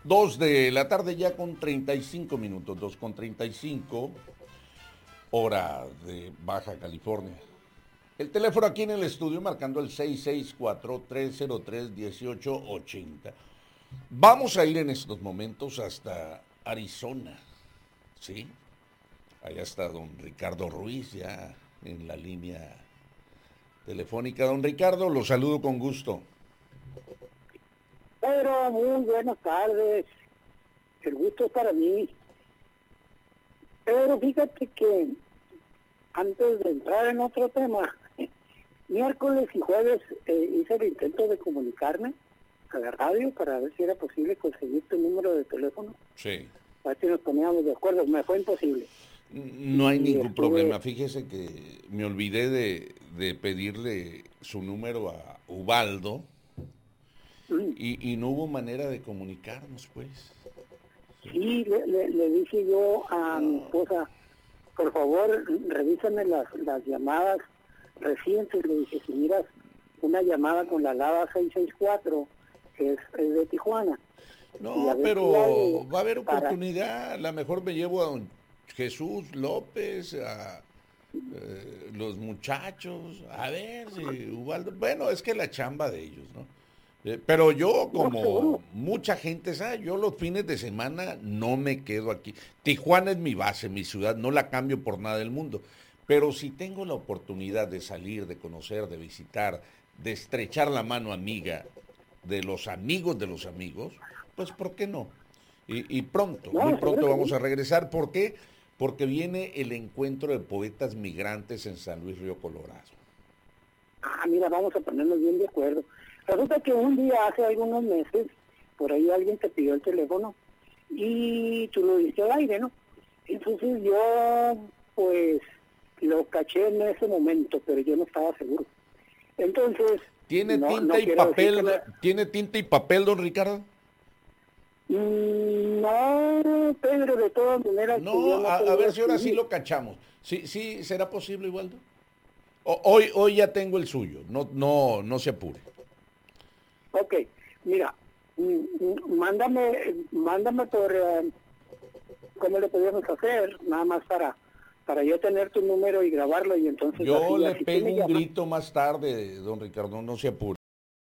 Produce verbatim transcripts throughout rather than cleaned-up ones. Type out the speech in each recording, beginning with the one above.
Dos de la tarde ya con treinta y cinco minutos, dos con treinta y cinco, hora de Baja California. El teléfono aquí en el estudio marcando el seis seis cuatro, tres cero tres, uno ocho ocho cero. Vamos a ir en estos momentos hasta Arizona, ¿sí? Allá está don Ricardo Ruiz ya en la línea telefónica. Don Ricardo, lo saludo con gusto. Pedro, muy buenas tardes. El gusto es para mí. Pero fíjate que antes de entrar en otro tema, miércoles y jueves eh, hice el intento de comunicarme a la radio para ver si era posible conseguir tu número de teléfono. Sí. A ver si nos poníamos de acuerdo. Me fue imposible. No hay Y ningún estuve... problema. Fíjese que me olvidé de, de pedirle su número a Ubaldo Mm. y, y no hubo manera de comunicarnos, pues. Sí, le, le, le dije yo a mi esposa, por favor, revísame las, las llamadas recientes. Le dije, si miras una llamada con la Lada seiscientos sesenta y cuatro, que es, es de Tijuana. No, pero va a haber oportunidad. A lo mejor me llevo a don Jesús López, a eh, los muchachos, a ver si Ubaldo... Bueno, es que la chamba de ellos, ¿no? Eh, pero yo, como mucha gente sabe, yo los fines de semana no me quedo aquí. Tijuana es mi base, mi ciudad, no la cambio por nada del mundo. Pero si tengo la oportunidad de salir, de conocer, de visitar, de estrechar la mano amiga de los amigos de los amigos, pues ¿por qué no? Y, y pronto, muy pronto vamos a regresar. ¿Por qué? Porque viene el encuentro de poetas migrantes en San Luis Río Colorado. Ah, mira, vamos a ponernos bien de acuerdo. Resulta que un día, hace algunos meses, por ahí alguien te pidió el teléfono y tú lo diste al aire, ¿no? Entonces yo, pues, lo caché en ese momento, pero yo no estaba seguro. Entonces... ¿Tiene no, tinta no y papel, me... ¿tiene tinta y papel, don Ricardo? Mm, no, Pedro, de todas maneras... No, no a, a ver si ahora sí lo cachamos. ¿Sí, sí será posible, Igualdo? O, hoy, hoy ya tengo el suyo, no, no, no se apure. Ok, mira, mándame, mándame por, uh, ¿cómo le podríamos hacer? Nada más para, para yo tener tu número y grabarlo y entonces... Yo así, le así pego un llama. grito más tarde, don Ricardo, no se apure.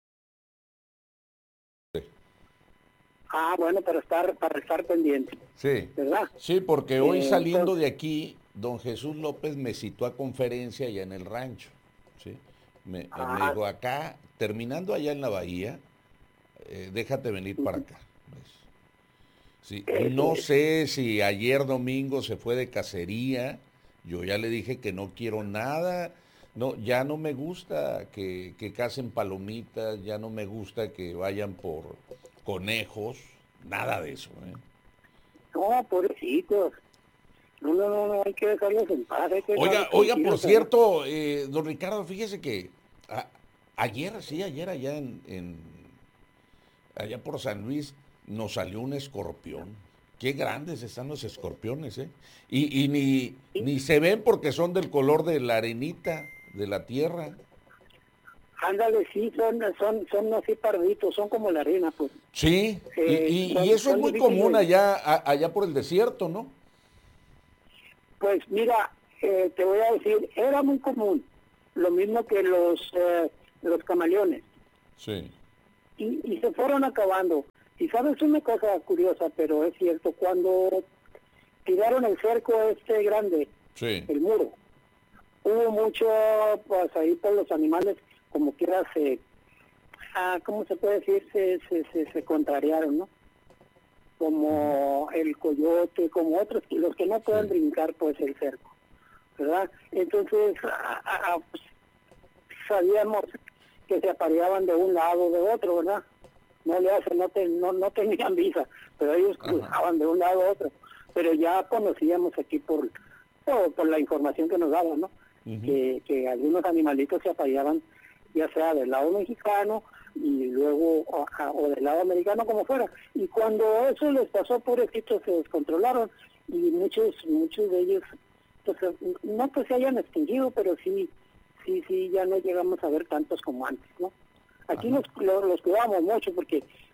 Ah, bueno, para estar, para estar pendiente. Sí, ¿verdad? Sí, porque hoy eh, saliendo entonces... de aquí, don Jesús López me citó a conferencia allá en el rancho, ¿sí? Me, ah. me dijo, acá, terminando allá en la bahía, eh, déjate venir uh-huh. para acá. Sí, no sé si ayer domingo se fue de cacería, yo ya le dije que no quiero nada, no, ya no me gusta que, que cacen palomitas, ya no me gusta que vayan por conejos, nada de eso, ¿eh? No, pobrecitos. No, no, no, no, hay que dejarlos en paz. Hay que oiga, oiga, por cierto, eh, don Ricardo, fíjese que a, ayer, sí, ayer allá en, en, allá por San Luis nos salió un escorpión. Qué grandes están los escorpiones, ¿eh? Y, y ni, ¿sí? ni se ven porque son del color de la arenita, de la tierra. Ándale, sí, son, son, son así parditos, son como la arena, pues. Sí, eh, y, y, son, y eso es muy común allá, a, allá por el desierto, ¿no? Pues mira, eh, te voy a decir, era muy común, lo mismo que los, eh, los camaleones. Sí. Y, y se fueron acabando. Y sabes una cosa curiosa, pero es cierto, cuando tiraron el cerco este grande, sí. el muro, hubo mucho, pues ahí por los animales, como quiera se, ah, ¿cómo se puede decir? Se, se, se, se contrariaron, ¿no? Como uh-huh. el coyote, como otros, los que no pueden sí. brincar, pues el cerco, ¿verdad? Entonces, a, a, pues, sabíamos que se apareaban de un lado o de otro, ¿verdad? No le hacen, no, te, no, no tenían visa, pero ellos cruzaban de un lado a otro. Pero ya conocíamos aquí por, por, por la información que nos daban, ¿no? Uh-huh. Que, que algunos animalitos se apareaban, ya sea del lado mexicano y luego o, o del lado americano, como fuera. Y cuando eso les pasó, pobrecitos, se descontrolaron y muchos muchos de ellos, pues, no que se hayan extinguido, pero sí, sí, sí, ya no llegamos a ver tantos como antes, ¿no? Aquí los, los, los cuidamos mucho porque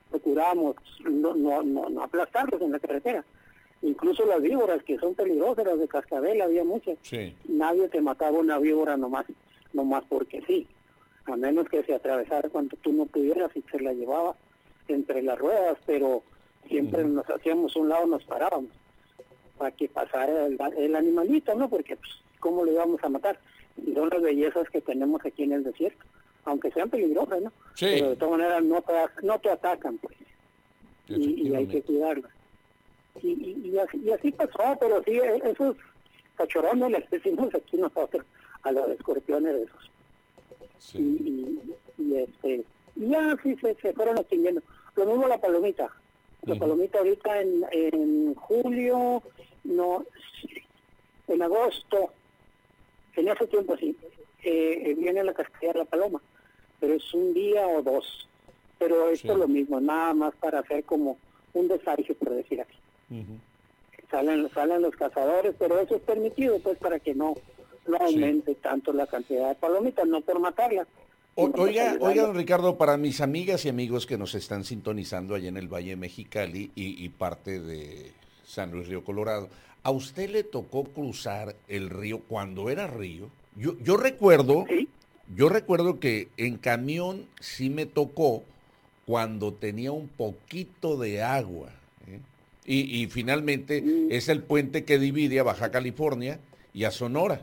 procurábamos no, no, no, no aplastarlos en la carretera. Incluso las víboras, que son peligrosas, las de cascabel, había muchas. Sí. Nadie te mataba una víbora nomás, nomás porque sí, a menos que se atravesara cuando tú no pudieras y se la llevaba entre las ruedas, pero siempre uh-huh. nos hacíamos un lado, nos parábamos para que pasara el, el animalito, ¿no? Porque, pues, ¿cómo le íbamos a matar? Y son las bellezas que tenemos aquí en el desierto, aunque sean peligrosas, ¿no? Sí. Pero de todas maneras no te, no te atacan, pues, y, y hay que cuidarlas. Y, y, y, así, y así pasó, pero sí, esos cachorrones les decimos aquí nosotros a los escorpiones esos. Sí. Y, y, y este y ya sí se, se fueron extinguiendo. Lo mismo la palomita. La uh-huh. palomita ahorita en, en julio, no, en agosto, en ese tiempo sí, eh, viene la cascada de la paloma, pero es un día o dos. Pero esto sí. es lo mismo, nada más para hacer como un desaire, por decir así. Uh-huh. Salen, salen los cazadores, pero eso es permitido, pues, para que no, no aumente sí. tanto la cantidad de palomitas, no por matarlas. O, oiga, oiga, don Ricardo, para mis amigas y amigos que nos están sintonizando allá en el Valle de Mexicali y, y parte de San Luis Río Colorado, ¿a usted le tocó cruzar el río cuando era río? Yo, yo recuerdo, ¿Sí? yo recuerdo que en camión sí me tocó cuando tenía un poquito de agua, ¿eh? Y, y finalmente mm. es el puente que divide a Baja California y a Sonora.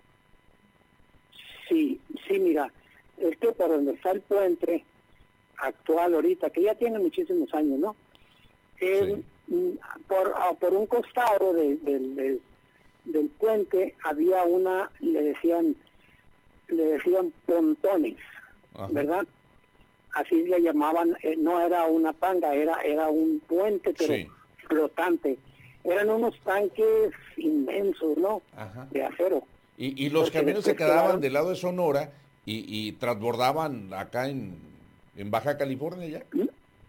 Sí, sí, mira, es que por donde está el puente actual ahorita, que ya tiene muchísimos años, ¿no? Eh, sí. por, por un costado de, de, de, del puente había una, le decían, le decían pontones, ajá. ¿verdad? Así le llamaban, eh, no era una panga, era, era un puente, pero sí. flotante. Eran unos tanques inmensos, ¿no? Ajá. De acero. Y, y los camiones se quedaban quedaron... del lado de Sonora y, y transbordaban acá en, en Baja California ya.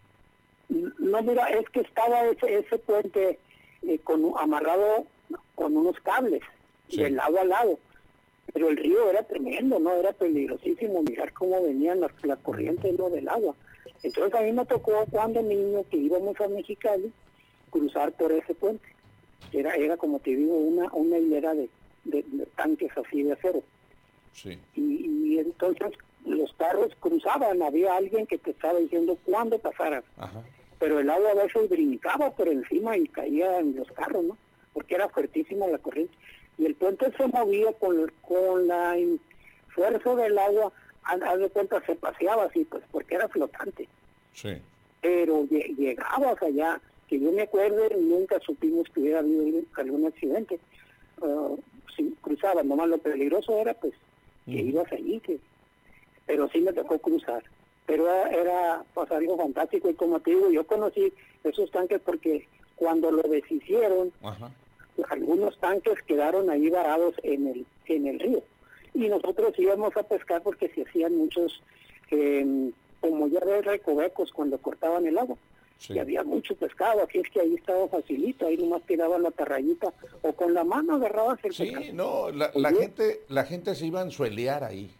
No, mira, es que estaba ese, ese puente eh, con, amarrado con unos cables, sí. de lado a lado. Pero el río era tremendo, ¿no? Era peligrosísimo mirar cómo venían las, la corriente, ¿no? del agua. Entonces a mí me tocó cuando niño que íbamos a Mexicali cruzar por ese puente. Era, era como te digo, una, una hilera de, de, de tanques así de acero. Sí. Y, y entonces los carros cruzaban, había alguien que te estaba diciendo cuándo pasaran. Ajá. Pero el agua a veces brincaba por encima y caía en los carros, ¿no? Porque era fuertísima la corriente. Y el puente se movía con, con la fuerza del agua, haz de cuenta se paseaba así, pues, porque era flotante. Sí. Pero llegabas allá, que yo me acuerdo, nunca supimos que hubiera habido algún accidente. Uh, si cruzaban, nomás lo peligroso era, pues, que uh-huh. ibas allí, que, pero sí me tocó cruzar. Pero era, era pues, algo fantástico, y como te digo, yo conocí esos tanques porque cuando lo deshicieron, uh-huh. algunos tanques quedaron ahí varados en el en el río y nosotros íbamos a pescar porque se hacían muchos eh, como ya ves recovecos cuando cortaban el agua, sí. y había mucho pescado, así es que ahí estaba facilito, ahí nomás tiraban la tarrayita o con la mano agarrabas el sí, pescado. Sí, no, la, la gente la gente se iba a ensuelear ahí.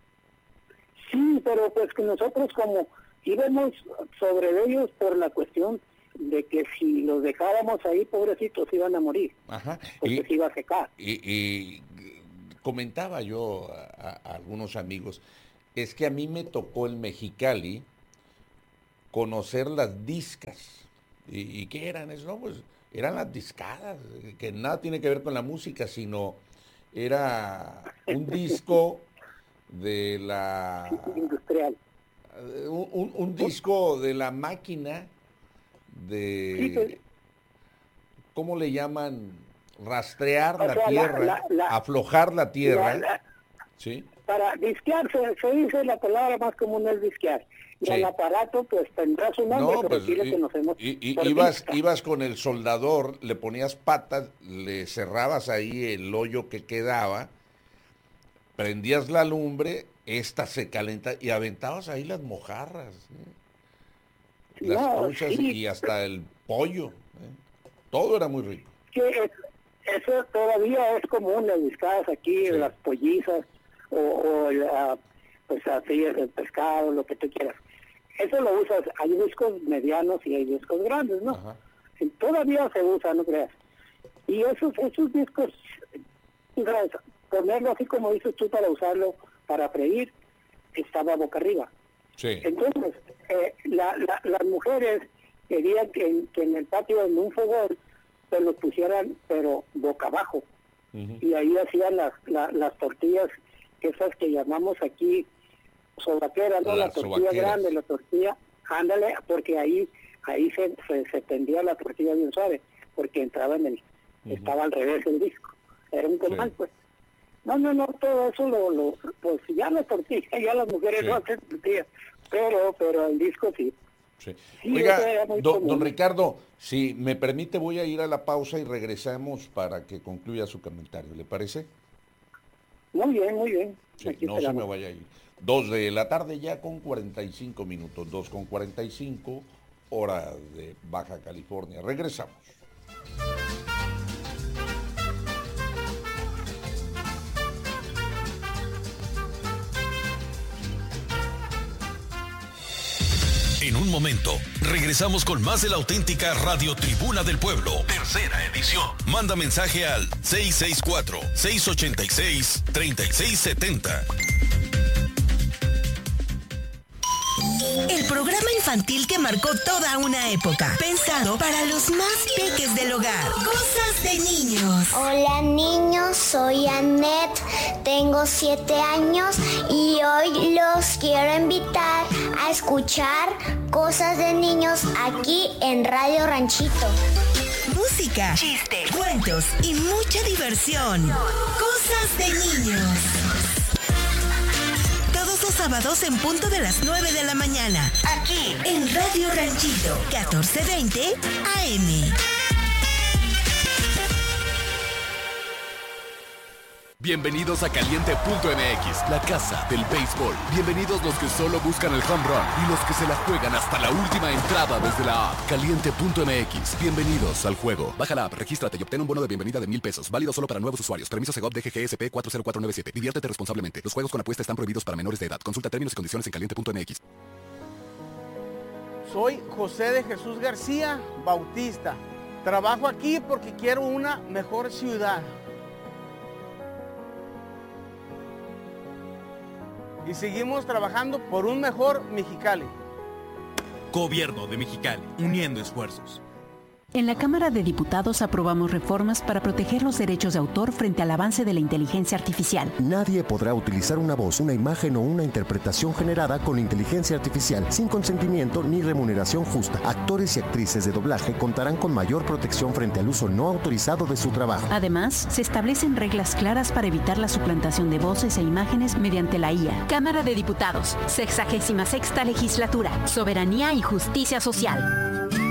Sí, pero pues que nosotros como íbamos sobre ellos por la cuestión de que si los dejábamos ahí, pobrecitos, iban a morir. Ajá. Porque y, se iba a secar. Y, y comentaba yo a, a algunos amigos, es que a mí me tocó en Mexicali conocer las discas. ¿Y, y qué eran eso? No, pues eran las discadas, que nada tiene que ver con la música, sino era un disco de la... industrial. Un, un, un disco de la máquina de, sí, pues, ¿cómo le llaman? Rastrear la sea, tierra, la, la, la, aflojar la tierra, la, ¿sí? Para disquear, se, se dice la palabra más común es disquear, y sí. el aparato pues tendrá su nombre, no, pero pues, aquí le conocemos y, y, ibas, ibas con el soldador, le ponías patas, le cerrabas ahí el hoyo que quedaba, prendías la lumbre, esta se calenta y aventabas ahí las mojarras, ¿eh? Las no, conchas sí. y hasta el pollo, ¿eh? Todo era muy rico. Sí, es, eso todavía es común, las discadas aquí, sí. las pollizas, o, o la, pues así es el pescado, lo que tú quieras. eso lo usas, hay discos medianos y hay discos grandes, ¿no? Ajá. Todavía se usa, no creas. Y esos, esos discos, ¿sabes? Ponerlo así como dices tú para usarlo, para freír, estaba boca arriba. Sí. Entonces, eh, la, la, las mujeres querían que, que en el patio, en un fogón, se los pusieran, pero boca abajo. Uh-huh. Y ahí hacían las, la, las tortillas, esas que llamamos aquí sobaqueras, ¿no? La tortilla grande, la tortilla, ándale, porque ahí ahí se, se, se tendía la tortilla bien suave, porque entraba en el, uh-huh. estaba al revés el disco. Era un comal, sí. Pues. No, no, no, todo eso lo, lo pues ya la tortilla, ya las mujeres sí. no hacen tortillas, pero, pero el disco sí. Sí. Sí, oiga, don, don Ricardo, si me permite voy a ir a la pausa y regresamos para que concluya su comentario, ¿le parece? Muy bien, muy bien. Sí, no se me vaya a ir. Dos de la tarde ya con cuarenta y cinco minutos, dos con cuarenta y cinco, hora de Baja California. Regresamos. En un momento, regresamos con más de la auténtica Radio Tribuna del Pueblo, tercera edición. Manda mensaje al seis seis cuatro, seis ocho seis, tres seis siete cero. El programa infantil que marcó toda una época, pensado para los más peques del hogar. Cosas de niños. Hola niños, soy Annette, tengo siete años y hoy los quiero invitar a escuchar Cosas de Niños aquí en Radio Ranchito. Música, chistes, cuentos y mucha diversión. Cosas de niños. Todos los sábados en punto de las nueve de la mañana. Aquí en Radio Ranchito, catorce veinte A M. Bienvenidos a Caliente punto M X, la casa del béisbol. Bienvenidos los que solo buscan el home run y los que se la juegan hasta la última entrada desde la app. Caliente punto M X, bienvenidos al juego. Baja la app, regístrate y obtén un bono de bienvenida de mil pesos. Válido solo para nuevos usuarios. Permiso Segov D G G S P cuatro cero cuatro nueve siete. Diviértete responsablemente. Los juegos con apuesta están prohibidos para menores de edad. Consulta términos y condiciones en Caliente punto M X. Soy José de Jesús García Bautista. Trabajo aquí porque quiero una mejor ciudad. Y seguimos trabajando por un mejor Mexicali. Gobierno de Mexicali, uniendo esfuerzos. En la Cámara de Diputados aprobamos reformas para proteger los derechos de autor frente al avance de la inteligencia artificial. Nadie podrá utilizar una voz, una imagen o una interpretación generada con inteligencia artificial sin consentimiento ni remuneración justa. Actores y actrices de doblaje contarán con mayor protección frente al uso no autorizado de su trabajo. Además, se establecen reglas claras para evitar la suplantación de voces e imágenes mediante la I A. Cámara de Diputados, sexagésima sexta legislatura, soberanía y justicia social.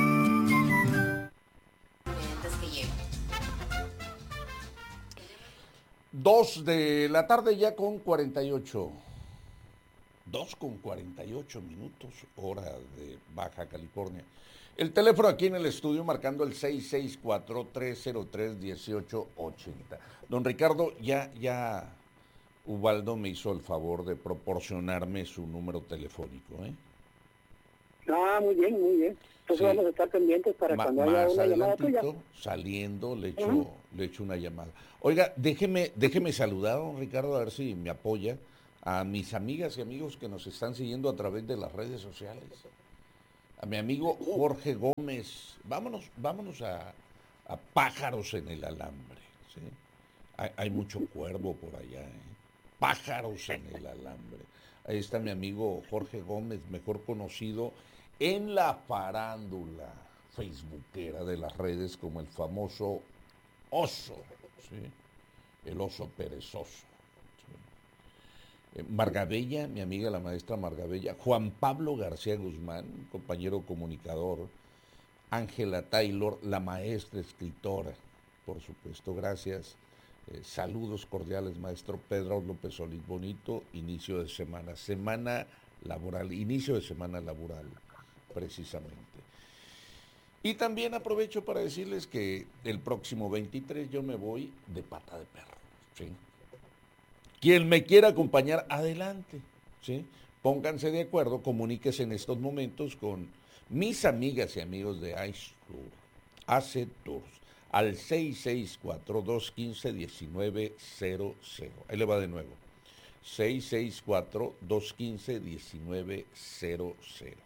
Dos de la tarde ya con cuarenta y ocho. Dos con cuarenta y ocho minutos, hora de Baja California. El teléfono aquí en el estudio marcando el seis seis cuatro, tres cero tres, uno ocho ocho cero. Don Ricardo, ya, ya Ubaldo me hizo el favor de proporcionarme su número telefónico, ¿eh? Ah, muy bien, muy bien. Entonces sí. Vamos a estar pendientes para Ma- cuando haya una llamada tuya. Saliendo, le echo, uh-huh. le echo una llamada. Oiga, déjeme, déjeme saludar, don Ricardo, a ver si me apoya, a mis amigas y amigos que nos están siguiendo a través de las redes sociales. A mi amigo Jorge Gómez. Vámonos, vámonos a, a pájaros en el alambre, ¿sí? Hay, hay mucho cuervo por allá, ¿eh? Pájaros en el alambre. Ahí está mi amigo Jorge Gómez, mejor conocido en la farándula facebookera de las redes como el famoso oso, ¿sí? El oso perezoso. ¿Sí? Eh, Margabella, mi amiga la maestra Margabella, Juan Pablo García Guzmán, compañero comunicador, Ángela Taylor, la maestra escritora, por supuesto, gracias. Eh, saludos cordiales, maestro Pedro López Solís Bonito, inicio de semana, semana laboral, inicio de semana laboral, precisamente. Y también aprovecho para decirles que el próximo veintitrés yo me voy de pata de perro, ¿sí? Quien me quiera acompañar, adelante, ¿sí? pónganse de acuerdo, comuníquese en estos momentos con mis amigas y amigos de Ice Tour, A C Tours, al seis seis cuatro, dos uno cinco, uno nueve cero cero. Ahí le va de nuevo. seis seis cuatro, dos uno cinco, uno nueve cero cero.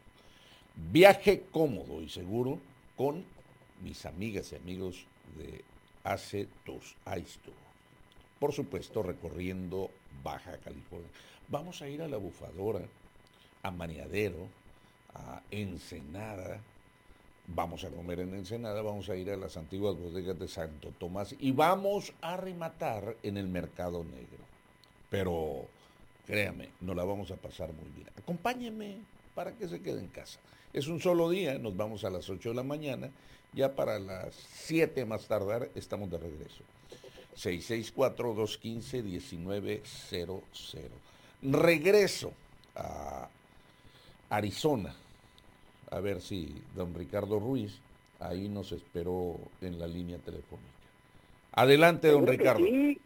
Viaje cómodo y seguro con mis amigas y amigos de A C Tours, Ice Tour. Por supuesto, recorriendo Baja California. Vamos a ir a La Bufadora, a Maniadero, a Ensenada. Vamos a comer en Ensenada, vamos a ir a las antiguas bodegas de Santo Tomás y vamos a rematar en el Mercado Negro. Pero, créame, nos la vamos a pasar muy bien. Acompáñenme para que se quede en casa. Es un solo día, nos vamos a las ocho de la mañana, ya para las siete más tardar estamos de regreso. seis seis cuatro, dos uno cinco, uno nueve cero cero. Regreso a Arizona, a ver si don Ricardo Ruiz ahí nos esperó en la línea telefónica. Adelante, don Ricardo. Sí,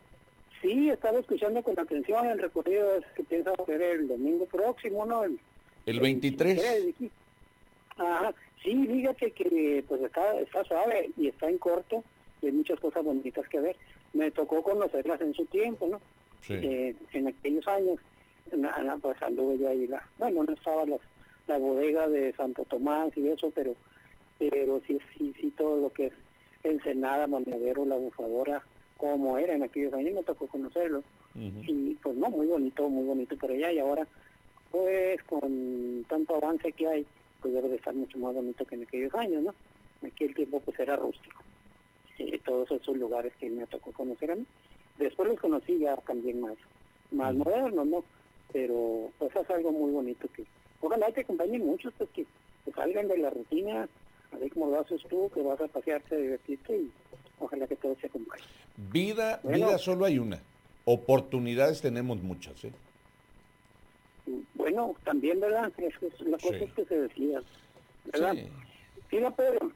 sí, estaba escuchando con atención el recorrido que piensa hacer el domingo próximo, ¿no? El, el veintitrés. veintitrés. Ajá, sí, fíjate que pues está, está suave y está en corto y hay muchas cosas bonitas que ver. Me tocó conocerlas en su tiempo, ¿no? Sí. Eh, en aquellos años, na, na, pues anduve yo ahí, la, bueno, no estaba la, la bodega de Santo Tomás y eso, pero pero sí, sí, sí, todo lo que es Ensenada, Maniadero, La Bufadora, como era en aquellos años, me tocó conocerlo. Uh-huh. Y pues no, muy bonito, muy bonito por allá, y ahora, pues con tanto avance que hay, pues debe de estar mucho más bonito que en aquellos años, ¿no? En aquel tiempo pues era rústico. Eh, todos esos lugares que me tocó conocer a mí. Después los conocí ya también más, más uh-huh. modernos, ¿no? Pero pues es algo muy bonito que ojalá te acompañen muchos, pues que, que salgan de la rutina, así como lo haces tú, que vas a pasearte, divertirte y ojalá que todos se acompañen. Vida, bueno, vida solo hay una. Oportunidades tenemos muchas, ¿eh? Bueno, también, ¿verdad? Es, es, la cosa sí. es que se decida, ¿verdad? Sí. Mira, Pedro,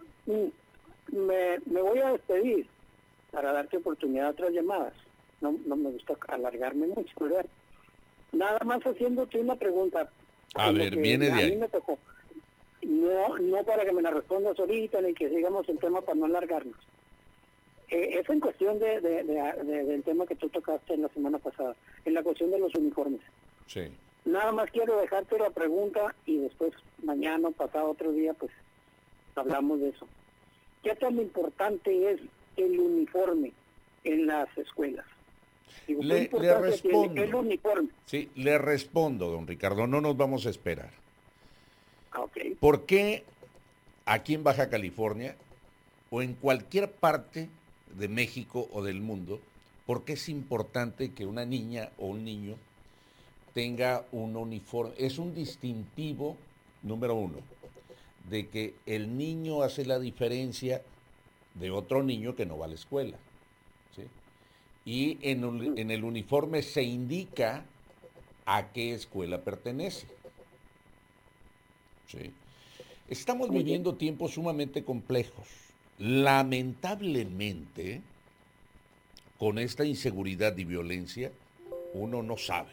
me, me voy a despedir para darte oportunidad a otras llamadas. No, no me gusta alargarme mucho, ¿verdad? Nada más haciéndote una pregunta. A ver, viene de ahí. A mí me tocó. No, no para que me la respondas ahorita, ni que sigamos el tema para no alargarnos. Eh, es en cuestión de, de, de, de, del tema que tú tocaste en la semana pasada, en la cuestión de los uniformes. Sí. Nada más quiero dejarte la pregunta y después mañana o pasado otro día, pues hablamos de eso. ¿Qué tan importante es el uniforme en las escuelas? Digo, le, le respondo. El uniforme. Sí, le respondo, don Ricardo, no nos vamos a esperar. Okay. ¿Por qué aquí en Baja California o en cualquier parte de México o del mundo, por qué es importante que una niña o un niño tenga un uniforme? Es un distintivo, número uno, de que el niño hace la diferencia de otro niño que no va a la escuela, ¿sí? Y en, un, en el uniforme se indica a qué escuela pertenece. ¿Sí? Estamos viviendo tiempos sumamente complejos. Lamentablemente, con esta inseguridad y violencia, uno no sabe.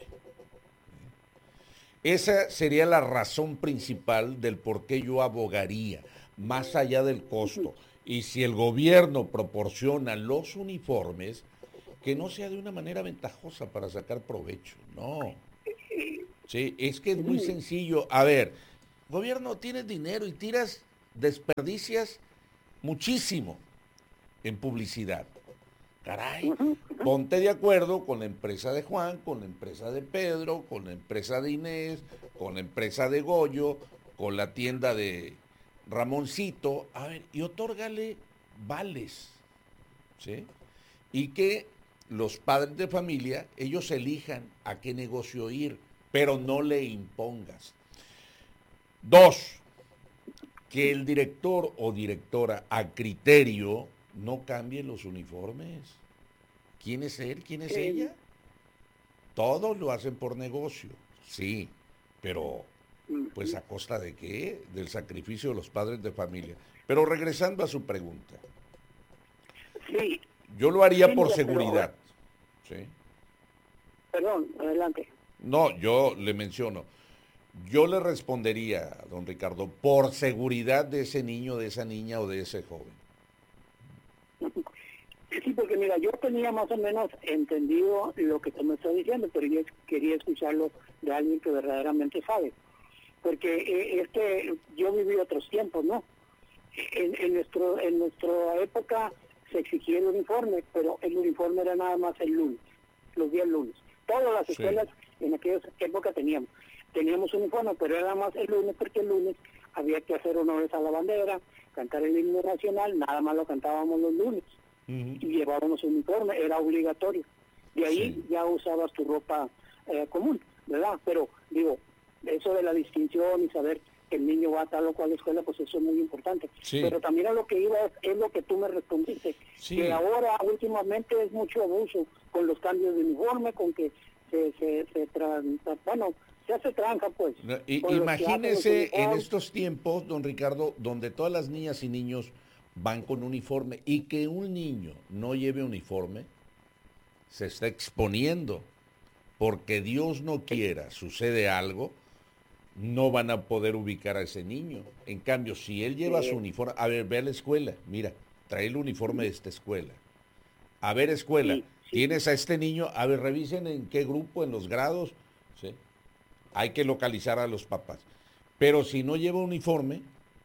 Esa sería la razón principal del por qué yo abogaría, más allá del costo. Y si el gobierno proporciona los uniformes, que no sea de una manera ventajosa para sacar provecho, no. Sí, es que es muy sencillo. A ver, gobierno, tienes dinero y tiras, desperdicias muchísimo en publicidad. Caray, ponte de acuerdo con la empresa de Juan, con la empresa de Pedro, con la empresa de Inés, con la empresa de Goyo, con la tienda de Ramoncito, a ver, y otórgale vales, ¿sí? Y que los padres de familia, ellos elijan a qué negocio ir, pero no le impongas. Dos, que el director o directora a criterio no cambie los uniformes. ¿Quién es él? ¿Quién es ella? Todos lo hacen por negocio, sí, pero pues ¿a costa de qué? Del sacrificio de los padres de familia. Pero regresando a su pregunta. Sí. Yo lo haría sí, por mira, seguridad. Pero, ¿sí? Perdón, adelante. No, yo le menciono, yo le respondería, don Ricardo, por seguridad de ese niño, de esa niña o de ese joven. Sí, porque mira, yo tenía más o menos entendido lo que tú me estás diciendo, pero yo quería escucharlo de alguien que verdaderamente sabe. Porque eh, este, yo viví otros tiempos, ¿no? En, en, nuestro, en nuestra época se exigía el uniforme, pero el uniforme era nada más el lunes, los días lunes. Todas las escuelas sí. En aquella época teníamos. Teníamos uniforme, pero era más el lunes porque el lunes había que hacer honores a la bandera, cantar el himno nacional, nada más lo cantábamos los lunes. Uh-huh. Y llevábamos uniforme, era obligatorio. De ahí sí. Ya usabas tu ropa eh, común, ¿verdad? Pero digo, eso de la distinción y saber que el niño va a tal o cual escuela, pues eso es muy importante. Sí. Pero también a lo que iba es, es lo que tú me respondiste, sí. Que ahora últimamente es mucho abuso con los cambios de uniforme, con que se, se, se tra, bueno, se hace tranca, pues. Y, imagínese en estos tiempos, don Ricardo, donde todas las niñas y niños van con uniforme y que un niño no lleve uniforme, se está exponiendo, porque Dios no quiera, sucede algo, no van a poder ubicar a ese niño. En cambio, si él lleva sí. su uniforme, a ver, ve a la escuela, mira, trae el uniforme de esta escuela. A ver, escuela, sí, sí. tienes a este niño, a ver, revisen en qué grupo, en los grados, ¿sí? Hay que localizar a los papás. Pero si no lleva uniforme...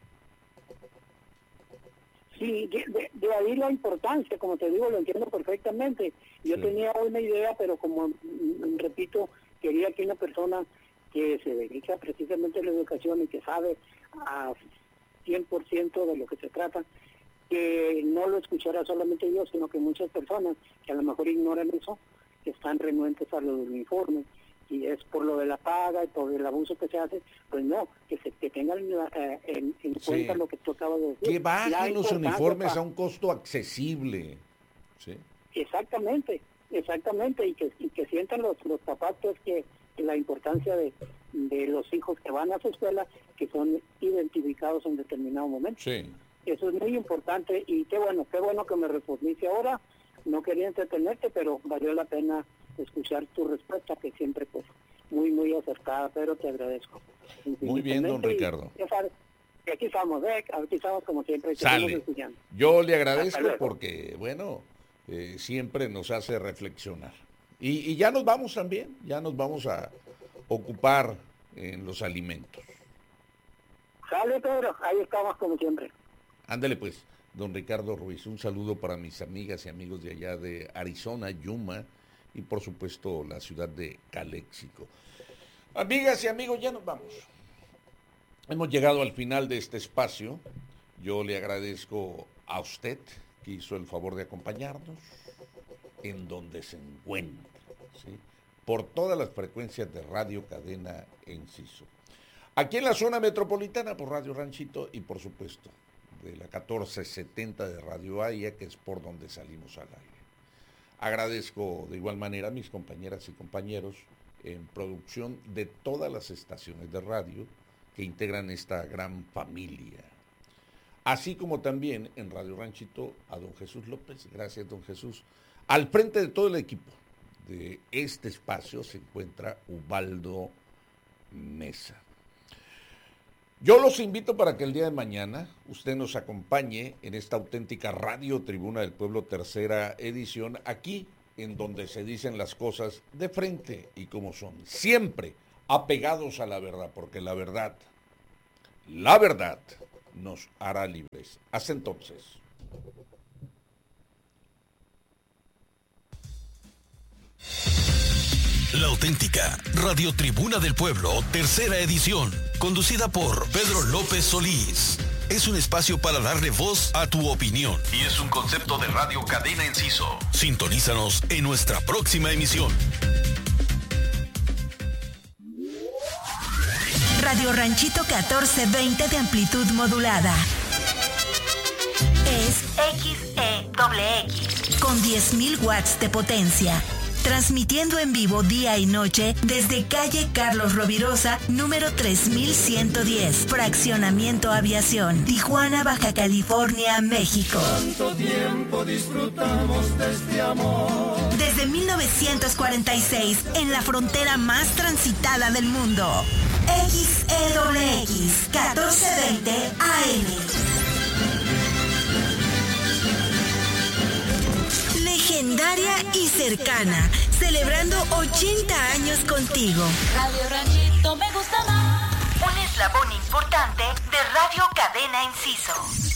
Sí, de, de ahí la importancia, como te digo, lo entiendo perfectamente. Yo sí. tenía una idea, pero como, repito, quería que una persona que se dedica precisamente a la educación y que sabe a cien por ciento de lo que se trata, que no lo escuchara solamente yo, sino que muchas personas que a lo mejor ignoran eso, que están renuentes a lo del uniforme, y es por lo de la paga y por el abuso que se hace, pues no, que se que tengan eh, en, en cuenta sí. lo que tú acabas de decir. Que bajen los uniformes pa... a un costo accesible. ¿Sí? Exactamente, exactamente, y que, y que sientan los, los papás pues que la importancia de, de los hijos que van a su escuela, que son identificados en determinado momento. Sí. Eso es muy importante y qué bueno, qué bueno que me respondiste ahora. No quería entretenerte, pero valió la pena escuchar tu respuesta, que siempre pues muy, muy acertada, pero te agradezco. Muy bien, don Ricardo. Y, ya sabes, que aquí estamos, ¿eh? Aquí estamos como siempre. Sale. Yo le agradezco porque, bueno, eh, siempre nos hace reflexionar. Y, y ya nos vamos también, ya nos vamos a ocupar en los alimentos. Sale, Pedro, ahí estamos como siempre. Ándale pues, don Ricardo Ruiz, un saludo para mis amigas y amigos de allá de Arizona, Yuma, y por supuesto la ciudad de Calexico. Amigas y amigos, ya nos vamos. Hemos llegado al final de este espacio. Yo le agradezco a usted que hizo el favor de acompañarnos en donde se encuentra, ¿sí? Por todas las frecuencias de Radio Cadena Enciso. Aquí en la zona metropolitana por Radio Ranchito y por supuesto de la catorce setenta de Radio A I A, que es por donde salimos al aire. Agradezco de igual manera a mis compañeras y compañeros en producción de todas las estaciones de radio que integran esta gran familia. Así como también en Radio Ranchito a don Jesús López. Gracias, don Jesús. Al frente de todo el equipo de este espacio se encuentra Ubaldo Mesa. Yo los invito para que el día de mañana usted nos acompañe en esta auténtica Radio Tribuna del Pueblo, tercera edición, aquí en donde se dicen las cosas de frente y como son, siempre apegados a la verdad, porque la verdad, la verdad nos hará libres. Hasta entonces. La auténtica Radio Tribuna del Pueblo, tercera edición, conducida por Pedro López Solís. Es un espacio para darle voz a tu opinión y es un concepto de Radio Cadena Enciso. Sintonízanos en nuestra próxima emisión. Radio Ranchito catorce veinte de amplitud modulada. Es X E X con diez mil watts de potencia. Transmitiendo en vivo día y noche desde calle Carlos Rovirosa, número tres mil ciento diez, Fraccionamiento Aviación, Tijuana, Baja California, México. Tanto tiempo disfrutamos de este amor. Desde desde mil novecientos cuarenta y seis en la frontera más transitada del mundo. X E W X catorce veinte A M. Legendaria y cercana, celebrando ochenta años contigo. Radio Ranchito me gusta más. Un eslabón importante de Radio Cadena Inciso.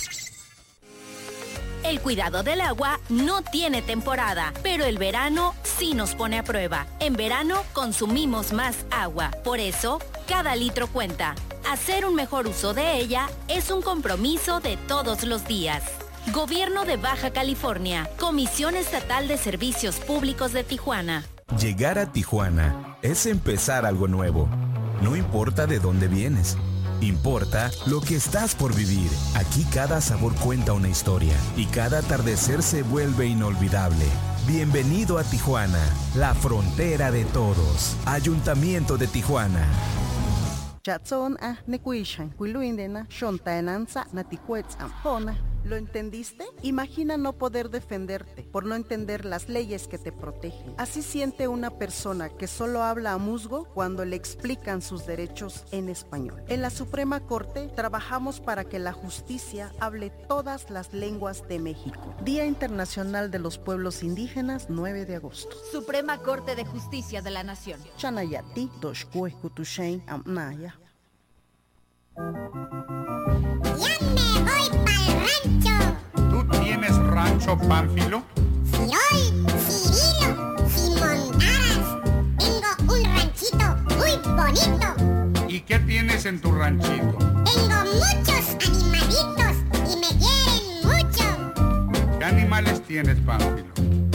El cuidado del agua no tiene temporada, pero el verano sí nos pone a prueba. En verano consumimos más agua, por eso cada litro cuenta. Hacer un mejor uso de ella es un compromiso de todos los días. Gobierno de Baja California, Comisión Estatal de Servicios Públicos de Tijuana. Llegar a Tijuana es empezar algo nuevo. No importa de dónde vienes. Importa lo que estás por vivir. Aquí cada sabor cuenta una historia y cada atardecer se vuelve inolvidable. Bienvenido a Tijuana, la frontera de todos. Ayuntamiento de Tijuana. ¿Lo entendiste? Imagina no poder defenderte por no entender las leyes que te protegen. Así siente una persona que solo habla a musgo cuando le explican sus derechos en español. En la Suprema Corte trabajamos para que la justicia hable todas las lenguas de México. Día Internacional de los Pueblos Indígenas, nueve de agosto. Suprema Corte de Justicia de la Nación. Chanayati, Doshkue, Kutushain, Amnaya. ¿Tú tienes rancho, Pánfilo? Cirol, Cirilo, sin montaras. Tengo un ranchito muy bonito. ¿Y qué tienes en tu ranchito? Tengo muchos animalitos y me quieren mucho. ¿Qué animales tienes, Pánfilo?